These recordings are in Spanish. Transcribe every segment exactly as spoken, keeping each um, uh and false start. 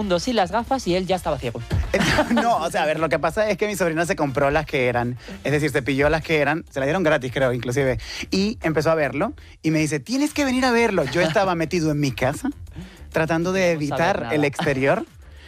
segundos sin las gafas y él ya estaba ciego. No, o sea, a ver, lo que pasa es que mi sobrino se compró las que eran, es decir, se pilló las que eran, se las dieron gratis, creo, inclusive, y empezó a verlo y me dice, tienes que venir a verlo. Yo estaba metido en mi casa, tratando de evitar el exterior.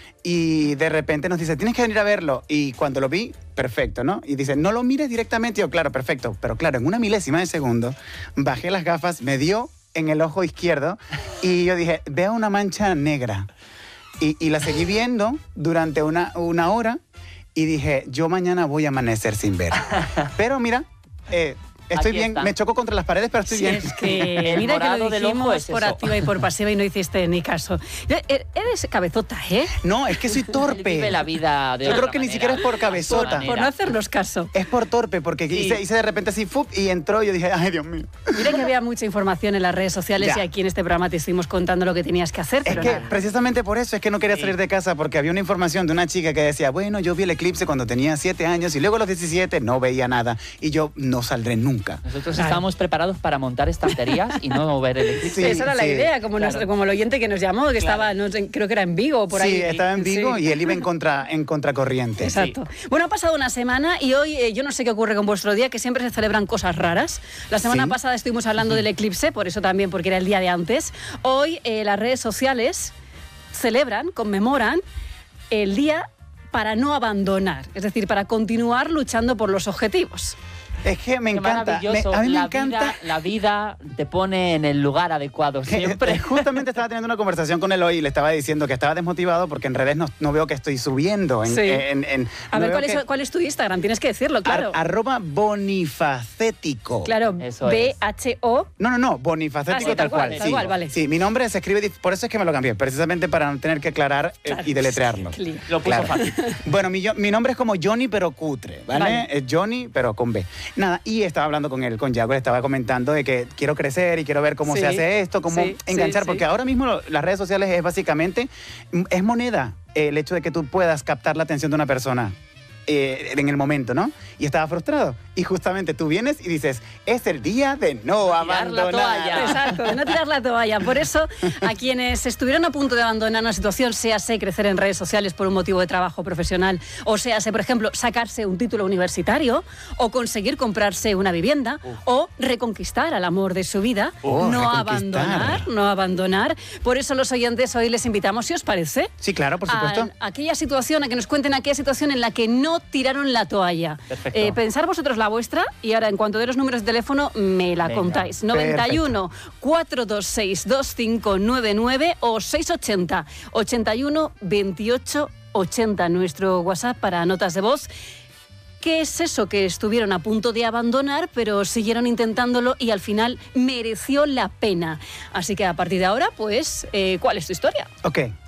Y de repente nos dice, tienes que venir a verlo. Y cuando lo vi, perfecto, ¿no? Y dice, no lo mires directamente. Y yo, claro, perfecto. Pero claro, en una milésima de segundo, bajé las gafas, me dio en el ojo izquierdo y yo dije, veo una mancha negra. Y, y la seguí viendo durante una, una hora y dije, yo mañana voy a amanecer sin ver. Pero mira, eh, estoy Aquí bien, está. me choco contra las paredes, pero estoy Sí, bien. es que El mira que morado lo del ojo dijimos es por eso. activa y por pasiva y no hiciste ni caso. Eres cabezota, ¿eh? No, es que soy Él torpe. vive la vida de Yo otra creo que ni manera, siquiera es por a su cabezota. manera. Por no hacernos caso. Es por torpe, porque Sí. hice, hice de repente así, ¡fup! Y entró y yo dije, ay, Dios mío. Mira que había mucha información en las redes sociales Ya. y aquí en este programa te estuvimos contando lo que tenías que hacer, Es pero que nada. precisamente por eso es que no quería salir de casa, porque había una información de una chica que decía, bueno, yo vi el eclipse cuando tenía siete años y luego a los diecisiete no veía nada y yo no saldré nunca. Nosotros Claro. estábamos preparados para montar estanterías y no ver el eclipse. Sí, Esa era la sí. idea, como, Claro. nuestro- como el oyente que nos llamó, que estaba, no sé, creo que era en Vigo o por ahí. Sí, estaba en Vigo Sí. y él iba en, contra, en contracorriente. Exacto. Bueno, ha pasado una semana y hoy eh, yo no sé qué ocurre con vuestro día, que siempre se celebran cosas raras. La semana Sí. pasada estuvimos hablando del eclipse, por eso también, porque era el día de antes. Hoy eh, las redes sociales celebran, conmemoran el día para no abandonar, es decir, para continuar luchando por los objetivos. Es que me Qué encanta. me- maravilloso. a mí me la encanta. Vida, la vida te pone en el lugar adecuado siempre. Justamente estaba teniendo una conversación con él hoy y le estaba diciendo que estaba desmotivado porque en redes no, no veo que estoy subiendo. En, Sí. en- en- A no ver, veo ¿cuál es, que- cuál es tu Instagram? Tienes que decirlo, claro. Ar- arroba bonifacético. Claro, Eso B H O. No, no, no, bonifacético Ah, sí, tal, tal cual, cual. tal sí. cual, vale. Sí, mi nombre se escribe, dif- por eso es que me lo cambié, precisamente para no tener que aclarar eh, Claro. y deletrearlo. Qué lío. Lo puso fácil. Bueno, mi, yo- mi nombre es como Johnny, pero cutre, ¿vale? Vale. Es Johnny, pero con B. Nada, y estaba hablando con él, con Yago, le estaba comentando de que quiero crecer y quiero ver cómo Sí, se hace esto, cómo sí, enganchar, sí, porque sí. ahora mismo lo- las redes sociales es básicamente, mm, es moneda el hecho de que tú puedas captar la atención de una persona. eh, en el momento, ¿no? Y estaba frustrado. Y justamente tú vienes y dices, es el día de no Tirar la abandonar. toalla. Exacto, de no tirar la toalla. Por eso, a quienes estuvieron a punto de abandonar una situación, séase crecer en redes sociales por un motivo de trabajo profesional, o séase, por ejemplo, sacarse un título universitario, o conseguir comprarse una vivienda, o reconquistar al amor de su vida, Oh, no reconquistar. abandonar, no abandonar. Por eso los oyentes hoy les invitamos, si os parece, Sí, claro, por supuesto. a aquella situación, a que nos cuenten aquella situación en la que no tiraron la toalla. Perfecto. Eh, pensar vosotros la vuestra y ahora en cuanto de los números de teléfono me la Venga. contáis. noventa y uno, cuatro dos seis, dos cinco nueve nueve o seiscientos ochenta, ochenta y uno, veintiocho ochenta, nuestro WhatsApp para notas de voz. ¿Qué es eso que estuvieron a punto de abandonar, pero siguieron intentándolo y al final mereció la pena? Así que a partir de ahora, pues, eh, ¿cuál es tu historia? Ok.